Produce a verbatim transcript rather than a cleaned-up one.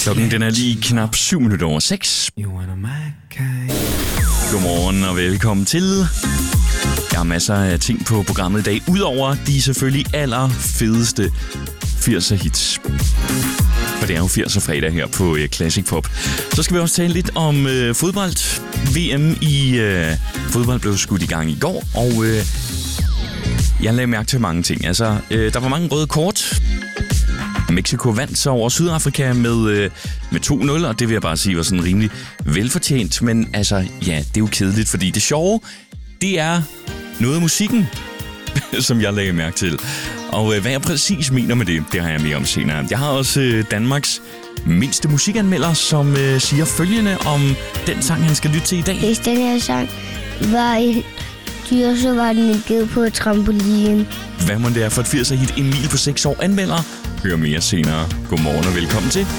Klokken den er lige knap syv minutter over seks. Godmorgen og velkommen til. Jeg har masser af ting på programmet i dag, udover de selvfølgelig allerfedeste firser hits. For det er jo firser fredag her på Classic Pop. Så skal vi også tale lidt om øh, fodbold. V M i øh, fodbold blev skudt i gang i går, og øh, jeg lagde mærke til mange ting. Altså, øh, der var mange røde kort. Mexico vandt så over Sydafrika med, øh, med to nul, og det vil jeg bare sige var sådan rimelig velfortjent. Men altså, ja, det er jo kedeligt, fordi det sjove, det er noget af musikken, som jeg lagde mærke til. Og øh, hvad jeg præcis mener med det, det har jeg mere om senere. Jeg har også øh, Danmarks mindste musikanmelder, som øh, siger følgende om den sang, han skal lytte til i dag. Hvis den her sang var et dyr, så var den en ged på et trampolin. Hvad må det er for et firser hit, Emil på seks år anmelder? Hør mere senere. Godmorgen og velkommen til